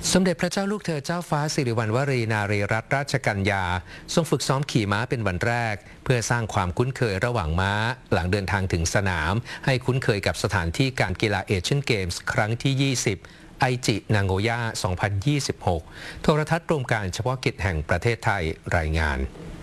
สมเด็จพระเจ้าลูกเธอเจ้าฟ้าสิริวัณวรีนารีรัตนราชกัญญาทรงฝึกซ้อมขี่ม้าเป็นวันแรกเพื่อสร้างความคุ้นเคยระหว่างม้าหลังเดินทางถึงสนามให้คุ้นเคยกับสถานที่การกีฬาเอเชียนเกมส์ครั้งที่ 20 ไอจินางโงย่า 2026 โทรทัศน์รวมการเฉพาะกิจแห่งประเทศไทยรายงาน